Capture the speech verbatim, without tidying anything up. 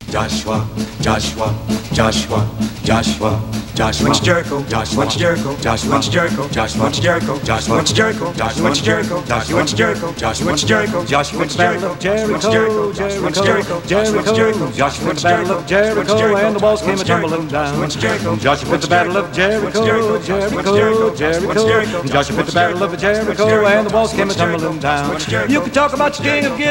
Joshua, Joshua, Joshua, Joshua, Joshua. Went to Jericho, Joshua, went to Jericho, Joshua, went to Jericho, Joshua, went to Jericho, Joshua, went to Jericho, Joshua, went to Jericho, Joshua, went to Jericho, Joshua, went to Jericho, Joshua, went to Jericho, Jericho, Jericho, Jericho, Joshua went to Battle of Jericho, and the walls came tumbling down. Joshua went to Battle of Jericho, Jericho, Jericho, Joshua went to Battle of Jericho, and the walls came tumbling down. You can talk about your king of